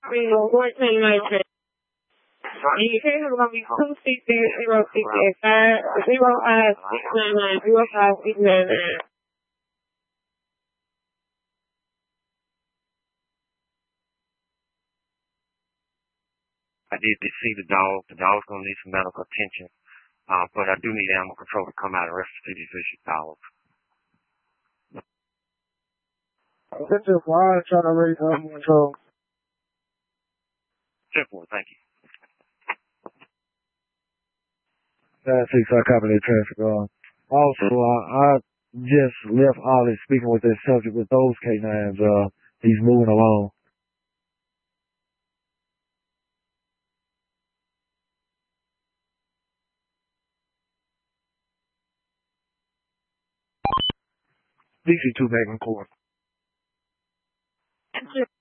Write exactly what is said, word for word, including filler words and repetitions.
We will work in my trip. You can have me two six zero six eight five zero five six nine nine zero five six nine nine. I did see the dog. The dog's gonna need some medical attention. Uh, but I do need animal control to come out and arrest these vicious dogs. This is Ron trying to raise animal control. Simple, thank you. That's six, I copy that traffic. Uh, also, uh, I just left Ollie speaking with that subject with those canines. Uh, he's moving along. D C two back in court.